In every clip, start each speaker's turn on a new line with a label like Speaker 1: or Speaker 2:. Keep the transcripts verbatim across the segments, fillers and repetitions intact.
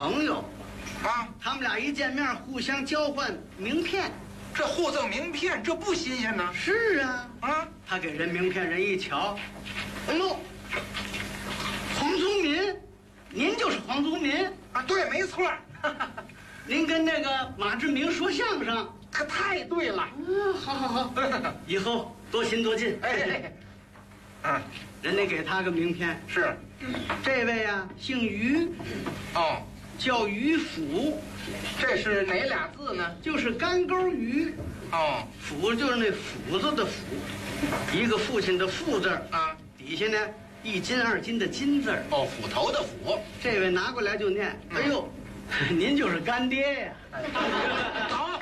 Speaker 1: 朋友，
Speaker 2: 啊，
Speaker 1: 他们俩一见面互相交换名片。
Speaker 2: 这互赠名片，这不新鲜呢？
Speaker 1: 是啊，
Speaker 2: 啊，
Speaker 1: 他给人名片，人一瞧，哎呦，黄宗民，您就是黄宗民
Speaker 2: 啊，对，没错。
Speaker 1: 您跟那个马志明说相声，
Speaker 2: 可太对了。
Speaker 1: 嗯，好好好，以后多亲多近。
Speaker 2: 哎，嗯，
Speaker 1: 人家给他个名片，
Speaker 2: 是，
Speaker 1: 这位啊姓于，
Speaker 2: 哦，
Speaker 1: 叫于府，
Speaker 2: 这是哪俩字呢？
Speaker 1: 就是干沟鱼，
Speaker 2: 哦，
Speaker 1: 府就是那斧子的斧，一个父亲的父字
Speaker 2: 啊，
Speaker 1: 底下呢一斤二斤的斤字。
Speaker 2: 哦，斧头的斧。
Speaker 1: 这位拿过来就念，
Speaker 2: 嗯、
Speaker 1: 哎呦，您就是干爹呀！
Speaker 2: 好，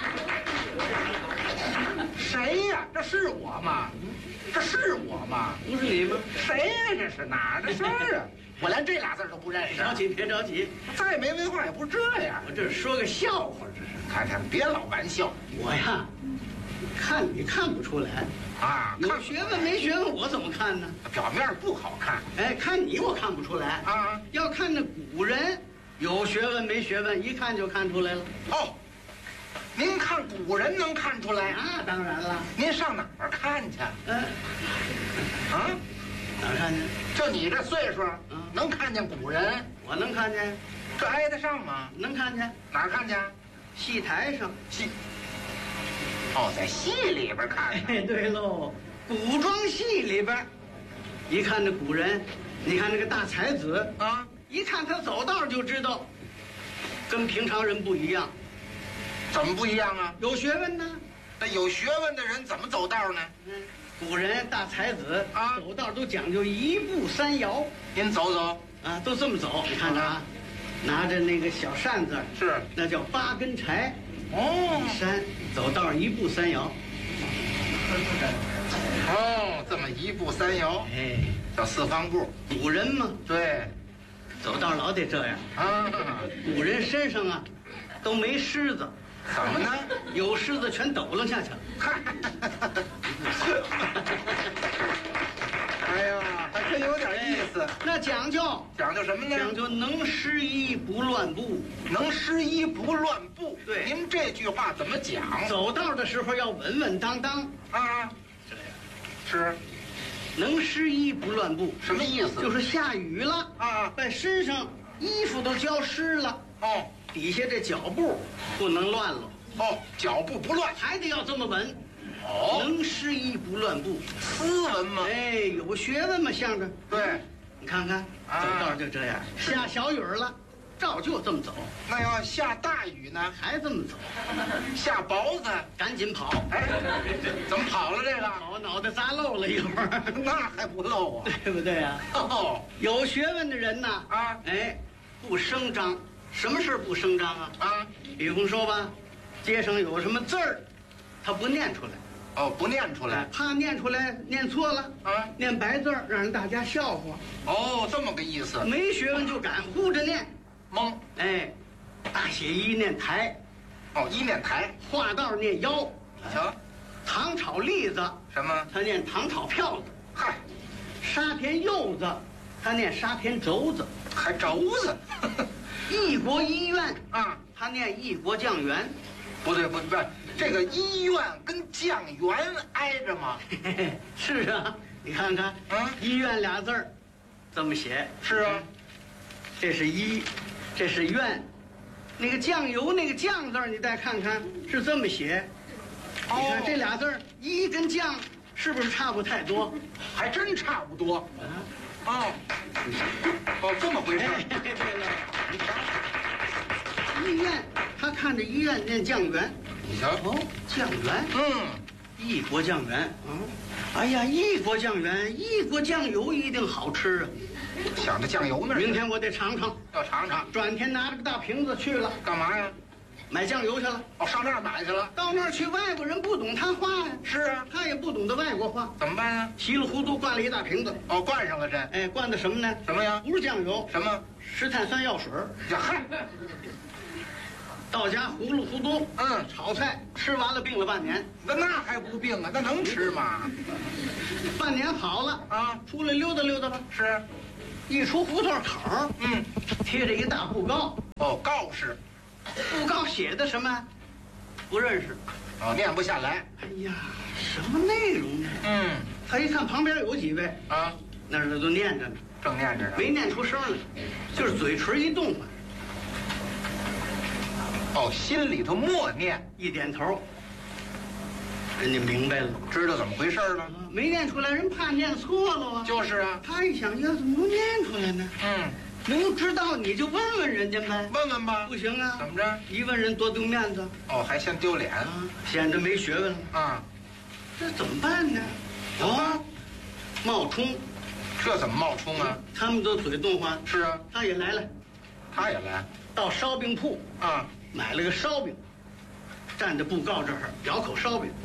Speaker 2: 谁呀？这是我吗？这是我吗？
Speaker 1: 不是你吗？
Speaker 2: 谁呀？这是哪儿的事儿啊？我连这俩字都不认识。
Speaker 1: 别着急，别着急，
Speaker 2: 再没文化也不是这样。
Speaker 1: 我这是说个笑话，这是。
Speaker 2: 看看，别老玩笑。
Speaker 1: 我呀，看你看不出来
Speaker 2: 啊，
Speaker 1: 有学问没学问，我怎么看呢？
Speaker 2: 表面不好看。
Speaker 1: 哎，看你我看不出来
Speaker 2: 啊，
Speaker 1: 要看那古人有学问没学问，一看就看出来了。
Speaker 2: 哦，您看古人能看出来？
Speaker 1: 那当然了。
Speaker 2: 您上哪儿看去？
Speaker 1: 嗯，
Speaker 2: 啊，
Speaker 1: 哪儿看见？
Speaker 2: 就你这岁数，
Speaker 1: 嗯，
Speaker 2: 能看见古人？
Speaker 1: 我能看见，
Speaker 2: 这挨得上吗？
Speaker 1: 能看见。
Speaker 2: 哪儿看见？
Speaker 1: 戏台上。
Speaker 2: 戏。哦，在戏里边看。
Speaker 1: 哎，对喽，古装戏里边，一看这古人，你看那个大才子
Speaker 2: 啊，
Speaker 1: 一看他走道就知道，跟平常人不一样。
Speaker 2: 怎么不一样啊？
Speaker 1: 有学问呢。
Speaker 2: 那有学问的人怎么走道呢？
Speaker 1: 嗯，古人大才子
Speaker 2: 啊，
Speaker 1: 走道都讲究一步三摇。
Speaker 2: 您走走
Speaker 1: 啊，都这么走。你看着啊，拿着那个小扇子，
Speaker 2: 是
Speaker 1: 那叫八根柴。
Speaker 2: 哦，
Speaker 1: 一扇走道一步三摇。
Speaker 2: 哦，这么一步三摇，
Speaker 1: 哎，
Speaker 2: 叫四方步。
Speaker 1: 古人嘛，
Speaker 2: 对，
Speaker 1: 走道老得这样
Speaker 2: 啊。
Speaker 1: 古人身上啊，都没虱子。
Speaker 2: 怎么呢？
Speaker 1: 有虱子全抖楞下去了。
Speaker 2: 哎呀，还真有点意思。
Speaker 1: 那讲究
Speaker 2: 讲究什么呢？
Speaker 1: 讲究能湿衣不乱步。
Speaker 2: 能湿衣不乱步。
Speaker 1: 对，
Speaker 2: 您这句话怎么讲？
Speaker 1: 走道的时候要稳稳当当
Speaker 2: 啊。
Speaker 1: 这样
Speaker 2: 是。
Speaker 1: 能湿衣不乱步
Speaker 2: 什么意思？
Speaker 1: 就是下雨了
Speaker 2: 啊，
Speaker 1: 把身上衣服都浇湿了。
Speaker 2: 哦。
Speaker 1: 底下这脚步不能乱了。
Speaker 2: 哦，脚步不乱，
Speaker 1: 还得要这么稳。
Speaker 2: 哦，
Speaker 1: 能湿衣不乱步，
Speaker 2: 斯文吗？
Speaker 1: 哎，有学问嘛，相声。
Speaker 2: 对，
Speaker 1: 你看看，走道就这样。下小雨了，照旧这么走。
Speaker 2: 那要下大雨呢？
Speaker 1: 还这么走。
Speaker 2: 下雹子，
Speaker 1: 赶紧跑。
Speaker 2: 哎，怎么跑了这个？
Speaker 1: 跑脑袋砸漏了一会儿。
Speaker 2: 那还不漏啊？
Speaker 1: 对不对呀？
Speaker 2: 哦，
Speaker 1: 有学问的人呐，
Speaker 2: 啊，
Speaker 1: 哎，不声张。什么事不声张啊？
Speaker 2: 啊，
Speaker 1: 比方说吧，街上有什么字儿，他不念出来。
Speaker 2: 哦，不念出来，
Speaker 1: 怕念出来念错了
Speaker 2: 啊，
Speaker 1: 念白字儿，让人大家笑话。
Speaker 2: 哦，这么个意思。
Speaker 1: 没学问就敢呼着念，
Speaker 2: 蒙。
Speaker 1: 哎，大写一念台，
Speaker 2: 哦，一念台，
Speaker 1: 画道念腰。
Speaker 2: 你瞧，
Speaker 1: 糖炒栗子，
Speaker 2: 什么？
Speaker 1: 他念糖炒票子。
Speaker 2: 嗨，
Speaker 1: 沙田柚子，他念沙田轴子。
Speaker 2: 还轴子。
Speaker 1: 异国医院
Speaker 2: 啊，
Speaker 1: 他念异国酱园。
Speaker 2: 不对，不不，这个医院跟酱园挨着吗？
Speaker 1: 嘿嘿，是啊，你看看，
Speaker 2: 嗯，
Speaker 1: 医院俩字儿，这么写。
Speaker 2: 是啊，
Speaker 1: 这是医，这是院，那个酱油那个酱字儿，你再看看是这么写。
Speaker 2: 哦，
Speaker 1: 你看这俩字儿，医跟酱是不是差不太多？
Speaker 2: 还真差不多。
Speaker 1: 啊，
Speaker 2: 哦，哦，这么回事。
Speaker 1: 哎，对了，你瞧，医院，他看着医院念酱园。
Speaker 2: 你瞧，
Speaker 1: 哦，酱园，
Speaker 2: 嗯，
Speaker 1: 异国酱园，嗯，哎呀，异国酱园，异国酱油一定好吃啊！
Speaker 2: 想着酱油那儿，
Speaker 1: 明天我得尝尝。
Speaker 2: 要尝尝。
Speaker 1: 转天拿着个大瓶子去了，
Speaker 2: 干嘛呀？
Speaker 1: 买酱油去了。
Speaker 2: 哦，上那儿买去了。
Speaker 1: 到那儿去，外国人不懂他话呀。
Speaker 2: 是啊，
Speaker 1: 他也不懂得外国话，
Speaker 2: 怎么办呀？
Speaker 1: 稀里糊涂灌了一大瓶子。
Speaker 2: 哦，灌上了这。
Speaker 1: 哎，灌的什么呢？
Speaker 2: 什么呀？
Speaker 1: 不是酱油，
Speaker 2: 什么？
Speaker 1: 石碳酸药水。
Speaker 2: 呀嗨，
Speaker 1: 到家糊里糊涂，
Speaker 2: 嗯，
Speaker 1: 炒菜吃完了，病了半年。
Speaker 2: 那那还不病啊？那能吃吗？
Speaker 1: 半年好了
Speaker 2: 啊，
Speaker 1: 出来溜达溜达吧。
Speaker 2: 是，
Speaker 1: 一出胡同口，
Speaker 2: 嗯，
Speaker 1: 贴着一大布告，
Speaker 2: 哦，告示。
Speaker 1: 布告写的什么？不认识。
Speaker 2: 哦，念不下来。
Speaker 1: 哎呀，什么内容呢？
Speaker 2: 嗯。
Speaker 1: 他一看旁边有几位
Speaker 2: 啊，
Speaker 1: 那儿都念着呢，
Speaker 2: 正念着呢，
Speaker 1: 没念出声来，就是嘴唇一动唤。
Speaker 2: 哦，心里头默念，
Speaker 1: 一点头，人家明白了，
Speaker 2: 知道怎么回事了。
Speaker 1: 没念出来，人怕念错了啊。
Speaker 2: 就是啊。
Speaker 1: 他一想，呀，怎么能念出来呢？
Speaker 2: 嗯。
Speaker 1: 能知道你就问问人家呗。
Speaker 2: 问问吧。
Speaker 1: 不行啊。
Speaker 2: 怎么着？
Speaker 1: 一问人多丢面子。
Speaker 2: 哦，还嫌丢脸
Speaker 1: 啊，显得没学问了。
Speaker 2: 啊。
Speaker 1: 这怎么办呢？哦，冒充。
Speaker 2: 这怎么冒充啊？
Speaker 1: 他们都嘴动唤。
Speaker 2: 是啊。
Speaker 1: 他也来了。
Speaker 2: 他也来。
Speaker 1: 到烧饼铺
Speaker 2: 啊，
Speaker 1: 买了个烧饼，站在布告这儿咬口烧饼。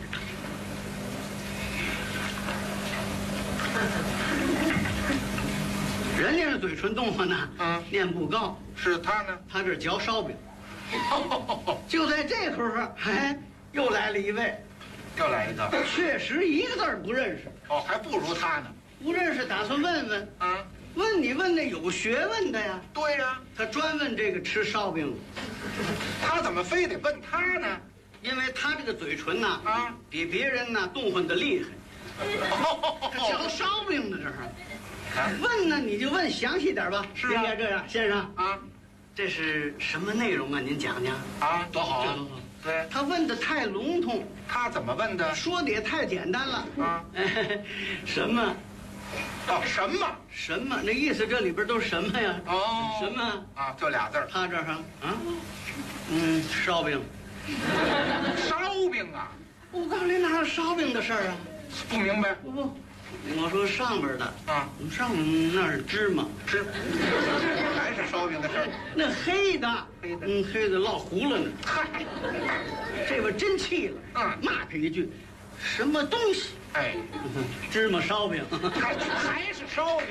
Speaker 1: 人家是嘴唇动唤呢，
Speaker 2: 嗯，
Speaker 1: 念布告。
Speaker 2: 是他呢，
Speaker 1: 他这嚼烧饼。就在这会儿，哎，又来了一位，
Speaker 2: 又来一个，
Speaker 1: 确实一个字儿不认识。
Speaker 2: 哦，还不如他呢。
Speaker 1: 不认识，打算问问。
Speaker 2: 啊，
Speaker 1: 问你问那有学问的呀。
Speaker 2: 对呀，
Speaker 1: 他专问这个吃烧饼。
Speaker 2: 他怎么非得问他呢？
Speaker 1: 因为他这个嘴唇呐，
Speaker 2: 啊，
Speaker 1: 比别人呐动唤的厉害。他嚼烧饼呢，这是。问呢，你就问详细点吧。
Speaker 2: 是啊，
Speaker 1: 应该这样，先生
Speaker 2: 啊，
Speaker 1: 这是什么内容啊？您讲讲。
Speaker 2: 啊，多好啊！对，
Speaker 1: 他问的太笼统。
Speaker 2: 他怎么问的？
Speaker 1: 说的也太简单了。
Speaker 2: 啊，
Speaker 1: 什么？
Speaker 2: 哦，什么？
Speaker 1: 什么？那意思这里边都是什么呀？
Speaker 2: 哦，
Speaker 1: 什么？
Speaker 2: 啊，就俩字儿。
Speaker 1: 他这儿啊，嗯，烧饼。
Speaker 2: 烧饼啊！
Speaker 1: 我告诉你，哪有烧饼的事儿啊？
Speaker 2: 不明白。
Speaker 1: 不不，我说上边的
Speaker 2: 啊，
Speaker 1: 上面那是芝麻，
Speaker 2: 芝，还是烧饼的事儿。
Speaker 1: 那黑的，
Speaker 2: 黑的，
Speaker 1: 嗯，黑的烙糊了呢。
Speaker 2: 嗨，
Speaker 1: 这边真气了，
Speaker 2: 嗯，
Speaker 1: 骂他一句，什么东西？
Speaker 2: 哎，
Speaker 1: 芝麻烧饼，
Speaker 2: 还还是烧饼，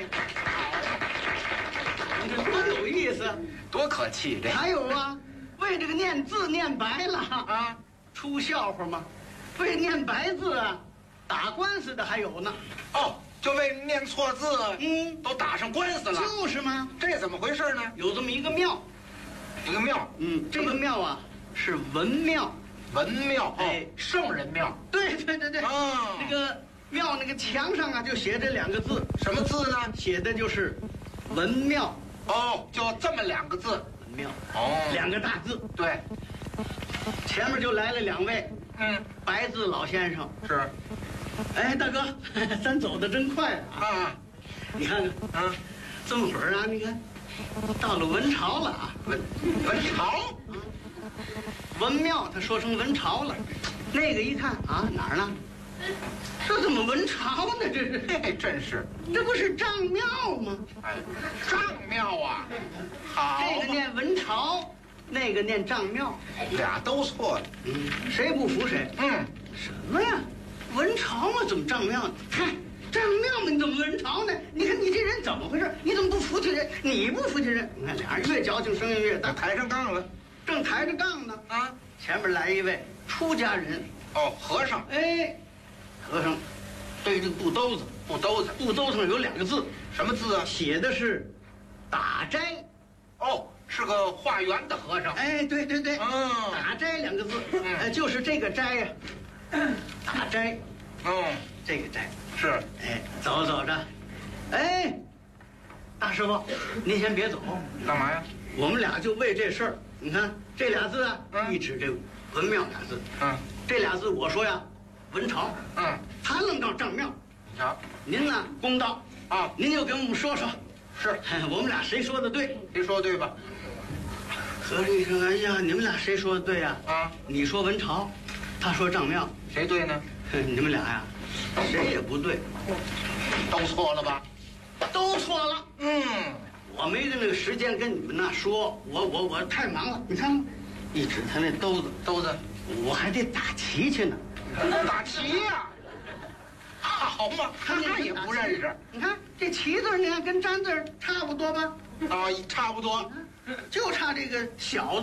Speaker 1: 你这多有意思，
Speaker 2: 多可气这。
Speaker 1: 还有啊，为这个念字念白了
Speaker 2: 啊，
Speaker 1: 出笑话吗？为念白字啊，打官司的还有呢。
Speaker 2: 哦，就为念错字，
Speaker 1: 嗯，
Speaker 2: 都打上官司了。
Speaker 1: 就是吗？
Speaker 2: 这怎么回事呢？
Speaker 1: 有这么一个庙，
Speaker 2: 一个庙，
Speaker 1: 嗯，这个庙啊是文庙。
Speaker 2: 文庙，
Speaker 1: 哎，
Speaker 2: 圣人庙。
Speaker 1: 对对对对，
Speaker 2: 啊，
Speaker 1: 那个庙那个墙上啊就写这两个字，
Speaker 2: 什么字呢？
Speaker 1: 写的就是文庙。
Speaker 2: 哦，就这么两个字。
Speaker 1: 文庙。
Speaker 2: 哦，
Speaker 1: 两个大字。
Speaker 2: 对，
Speaker 1: 前面就来了两位，
Speaker 2: 嗯，
Speaker 1: 白字老先生。
Speaker 2: 是。
Speaker 1: 哎，大哥，咱走的真快啊！
Speaker 2: 啊，
Speaker 1: 你看看，啊，这么会儿啊，你看，到了文朝了啊，
Speaker 2: 文文朝。
Speaker 1: 文庙，他说成文朝了，那个一看啊，哪儿呢？这怎么文朝呢？这是，
Speaker 2: 嘿，真是，
Speaker 1: 这不是丈庙吗？
Speaker 2: 哎，丈庙啊，好，
Speaker 1: 这个念文朝，那个念丈庙，
Speaker 2: 俩都错了，
Speaker 1: 嗯，谁不服谁？
Speaker 2: 嗯，
Speaker 1: 什么呀？文朝嘛，怎么丈庙呢？看丈庙嘛，你怎么文朝呢？你看你这人怎么回事？你怎么不服气人？你不服气人？你看俩人越矫情，声音越大，
Speaker 2: 抬上杠了。
Speaker 1: 正抬着杠呢，
Speaker 2: 啊，
Speaker 1: 前面来一位出家人，
Speaker 2: 哦，和尚，
Speaker 1: 哎，和尚，对这个布兜子，
Speaker 2: 布兜子，
Speaker 1: 布兜子上有两个字，
Speaker 2: 什么字啊？
Speaker 1: 写的是打斋，
Speaker 2: 哦，是个化缘的和尚。
Speaker 1: 哎，对对对，
Speaker 2: 嗯，
Speaker 1: 打斋两个字，
Speaker 2: 嗯，
Speaker 1: 哎，就是这个斋呀，打斋，
Speaker 2: 嗯，
Speaker 1: 这个斋
Speaker 2: 是，
Speaker 1: 哎，走着走着，哎，大师傅，您先别走，
Speaker 2: 干嘛呀？
Speaker 1: 我们俩就为这事儿，你看这俩字啊，
Speaker 2: 嗯，
Speaker 1: 一指这个文庙俩字，
Speaker 2: 嗯，
Speaker 1: 这俩字我说呀，文朝，
Speaker 2: 嗯，
Speaker 1: 他愣到丈庙，
Speaker 2: 你瞧，
Speaker 1: 您呢公道
Speaker 2: 啊，
Speaker 1: 您就给我们说说，
Speaker 2: 是，
Speaker 1: 我们俩谁说的对？
Speaker 2: 谁说对吧？
Speaker 1: 和尚一声，哎呀，你们俩谁说的对呀？
Speaker 2: 啊，
Speaker 1: 你说文朝，他说丈庙，
Speaker 2: 谁对呢？
Speaker 1: 你们俩呀，谁也不对，
Speaker 2: 都错了吧？
Speaker 1: 都错了。
Speaker 2: 嗯。
Speaker 1: 我没那个时间跟你们那说，我我我太忙了。你看，一指他那兜子，
Speaker 2: 兜子，
Speaker 1: 我还得打旗去呢。
Speaker 2: 打旗呀、啊？好嘛，他也不认识。
Speaker 1: 你看这旗字，你看跟毡字差不多吧？
Speaker 2: 啊，差不多，
Speaker 1: 就差这个小。